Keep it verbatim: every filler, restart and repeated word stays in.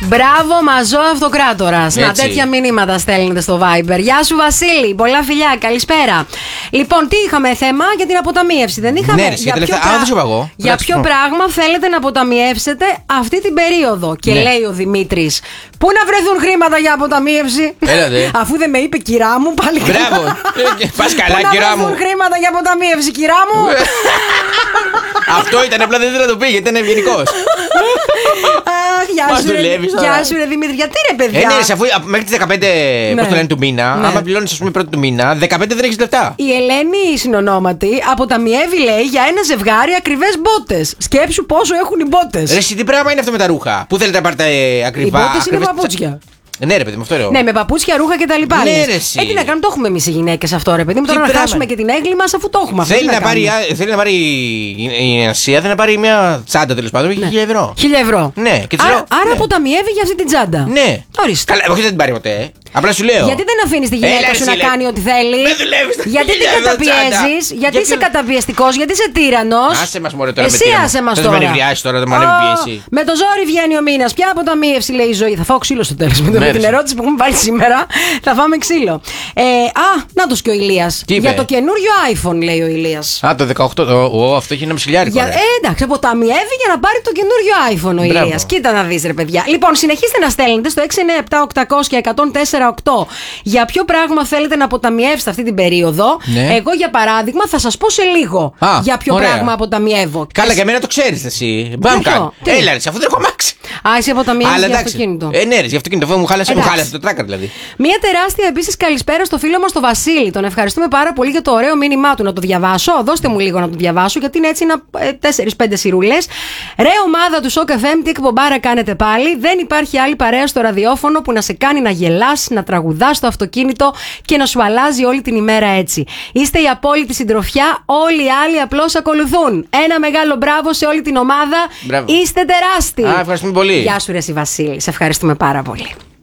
Μπράβο, μαζό αυτοκράτορα. Να, τέτοια μηνύματα στέλνετε στο Viber. Γεια σου, Βασίλη. Πολλά φιλιά, καλησπέρα. Λοιπόν, τι είχαμε θέμα για την αποταμίευση, δεν είχαμε? Ναι, για ποιο, πρα... Α, για ποιο πράγμα θέλετε να αποταμιεύσετε αυτή την περίοδο? Και ναι. λέει ο Δημήτρης, πού να βρεθούν χρήματα για αποταμίευση? Έλατε. Αφού δεν με είπε κυρά μου, πάλι καλά. Μπράβο. Πας καλά, κυρά μου. Πού να βρεθούν χρήματα για αποταμίευση, κυρά μου? Αυτό ήταν, απλά δεν ήθελα να το πει, γιατί ήταν ευγενικός. Γεια σου, ρε, γεια σου, ρε Δημήτρη, γιατί ρε παιδιά? Ε, ναι, αφού μέχρι τις δεκαπέντε ναι. πώς το λένε, του μήνα, ναι. άμα πληρώνεις, ας πούμε, πρώτη του μήνα, δεκαπέντε δεν έχεις λεφτά. Η Ελένη, η συνονόματη, αποταμιεύει, λέει, για ένα ζευγάρι ακριβές μπότες. Σκέψου πόσο έχουν οι μπότες. Ρε, εσύ τι πράγμα είναι αυτό με τα ρούχα? Πού θέλετε να πάρετε ακριβά? Οι μπότες είναι παπούτσια. Ναι, ρε παιδί μου, αυτό λέω. Ναι, με παπούτσια, ρούχα και τα λοιπά. Ναι, ρε, εσύ. Ε, τι να κάνουμε, το έχουμε εμείς οι γυναίκες αυτό, ρε παιδί μου. Τώρα να χάσουμε και την έγκλη μας αφού το έχουμε αυτό. Θέλει να, να πάρει, θέλει να πάρει η Ασία, θέλει να πάρει μια τσάντα τέλος πάντων για χίλια ευρώ. Χίλια ευρώ. Ναι, και άρα, λέω, άρα ναι. αποταμιεύει για αυτή την τσάντα. Ναι. Ορίστε. Καλά, όχι δεν την πάρει ποτέ. Απλά σου λέω. Γιατί δεν αφήνεις τη γυναίκα Έλα, σου να κάνει ό,τι θέλει? Δεν δουλεύεις. Γιατί την καταπιέζεις? Γιατί είσαι καταπιεστικός? Γιατί είσαι τύραννος? Άσε μας μωρέ τώρα. Εσύ άσε μας τώρα. Δεν με νευριάσεις τώρα, δεν μου ανέβει πίεση. Με το ζόρι βγαίνει ο μήνας. Ποια αποταμίευση, λέει η ζωή? Θα φάω ξύλο στο τέλος. Με την ερώτηση που έχουμε βάλει σήμερα θα φάμε ξύλο. Α, να το και ο Ηλίας. Για το καινούριο iPhone, λέει ο Ηλίας. Α, το δεκαοκτώ. Αυτό έχει ένα ψηλιάρικο. Εντάξει, αποταμιεύει για να πάρει το καινούριο iPhone ο Ηλίας. Κοίτα να δεις, ρε παιδιά. Λοιπόν, συνεχίστε να στέλνετε στο έξι εννιά επτά οκτακόσια εκατόν τέσσερα οκτώ για ποιο πράγμα θέλετε να αποταμιεύσετε αυτή την περίοδο. Ναι. Εγώ, για παράδειγμα, θα σας πω σε λίγο Α, για ποιο ωραία. πράγμα αποταμιεύω. Καλά, για μένα το ξέρεις εσύ. Μπαμ, έλα, ρε, αφού δεν έχω αμάξι. Α, εσύ αποταμιεύεις για αυτοκίνητο. Ε, ναι, ρε, για αυτοκίνητο. Αφού μου χάλασε, μου χάλασε το τράκαρ δηλαδή. Μια τεράστια επίσης καλησπέρα στο φίλο μας τον Βασίλη. Τον ευχαριστούμε πάρα πολύ για το ωραίο μήνυμά του. Να το διαβάσω. Δώστε μου λίγο να το διαβάσω, γιατί είναι έτσι τέσσερις πέντε σιρούλες. Ρε ομάδα του Σοκ εφ εμ, τι εκπομπάρα κάνετε πάλι? Δεν υπάρχει άλλη παρέα στο ραδιόφωνο που να σε κάνει να γελάς, να τραγουδάς στο αυτοκίνητο και να σου αλλάζει όλη την ημέρα έτσι. Είστε η απόλυτη συντροφιά. Όλοι οι άλλοι απλώς ακολουθούν. Ένα μεγάλο μπράβο σε όλη την ομάδα. Μπράβο. Είστε τεράστιοι. Α, ευχαριστούμε πολύ. Γεια σου, ρε, εσύ, Βασίλη. Σε ευχαριστούμε πάρα πολύ.